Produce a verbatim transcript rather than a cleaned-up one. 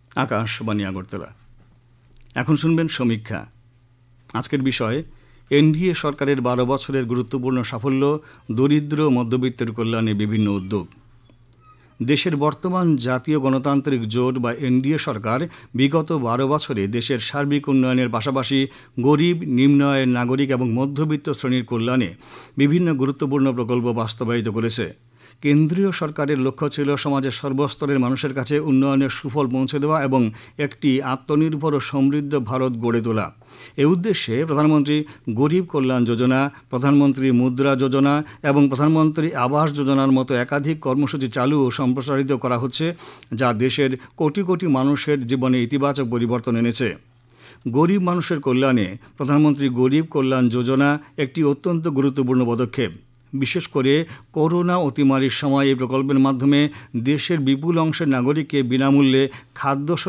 আকাশবাণী আগরতলা। এখন শুনবেন সমীক্ষা। আজকের বিষয় এনডিএ সরকারের বারো বছরের গুরুত্বপূর্ণ সাফল্য, দরিদ্র মধ্যবিত্তের কল্যাণে বিভিন্ন উদ্যোগ। দেশের বর্তমান জাতীয় গণতান্ত্রিক জোট বা এনডিএ সরকার বিগত বারো বছরে দেশের সার্বিক উন্নয়নের পাশাপাশি গরিব, নিম্ন আয়ের নাগরিক এবং মধ্যবিত্ত শ্রেণীর কল্যাণে বিভিন্ন গুরুত্বপূর্ণ প্রকল্প বাস্তবায়িত করেছে। কেন্দ্রীয় সরকারের লক্ষ্য ছিল সমাজের সর্বস্তরের মানুষের কাছে উন্নয়নের সুফল পৌঁছে দেওয়া এবং একটি আত্মনির্ভর ও সমৃদ্ধ ভারত গড়ে তোলা। এ উদ্দেশ্যে প্রধানমন্ত্রী গরিব কল্যাণ যোজনা, প্রধানমন্ত্রী মুদ্রা যোজনা এবং প্রধানমন্ত্রী আবাস যোজনার মতো একাধিক কর্মসূচি চালু ও সম্প্রসারিত করা হচ্ছে, যা দেশের কোটি কোটি মানুষের জীবনে ইতিবাচক পরিবর্তন এনেছে। গরিব মানুষের কল্যাণে প্রধানমন্ত্রী গরিব কল্যাণ যোজনা একটি অত্যন্ত গুরুত্বপূর্ণ পদক্ষেপ। বিশেষ করে করোনা অতিমারির সময় এই প্রকল্পের মাধ্যমে দেশের বিপুল অংশের নাগরিককে বিনামূল্যে খাদ্য